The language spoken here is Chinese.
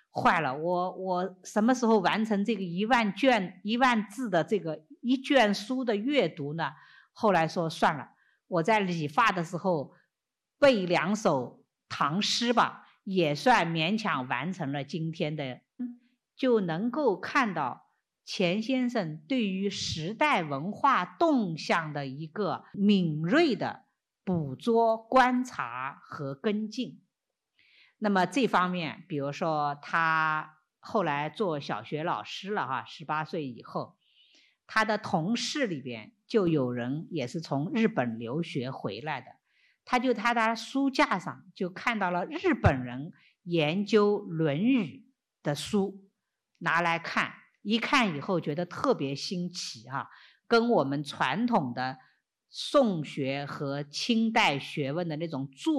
坏了，我什么时候完成这个10000字的这个1卷书的阅读呢？后来说算了，我在理发的时候背2首唐诗吧，也算勉强完成了今天的。就能够看到钱先生对于时代文化动向的一个敏锐的捕捉、观察和跟进。那么这方面，比如说他后来做小学老师了哈，18岁以后，他的同事里边就有人也是从日本留学回来的，他的书架上就看到了日本人研究《论语》的书，拿来看，一看以后觉得特别新奇哈，跟我们传统的宋学和清代学问的那种